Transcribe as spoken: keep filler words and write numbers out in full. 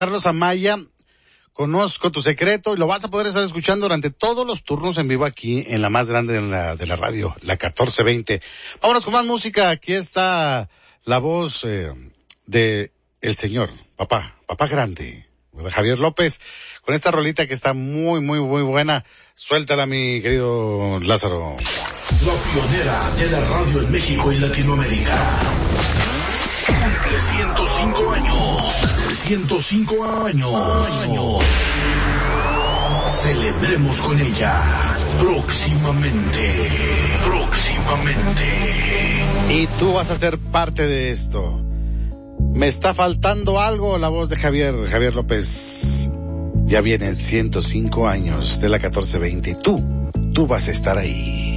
Carlos Amaya, Conozco tu secreto, y lo vas a poder estar escuchando durante todos los turnos en vivo aquí en la más grande de la, de la radio, la catorce veinte. Vámonos con más música. Aquí está la voz eh, de el señor, papá, papá grande, Javier López, con esta rolita que está muy, muy, muy buena. Suéltala, mi querido Lázaro. La pionera de la radio en México y Latinoamérica. Cumple ciento cinco años. ciento cinco años. Celebremos con ella. Próximamente. Próximamente. Y tú vas a ser parte de esto. Me está faltando algo, la voz de Javier, Javier López. Ya vienen ciento cinco años de la catorce veinte. Y tú, tú vas a estar ahí.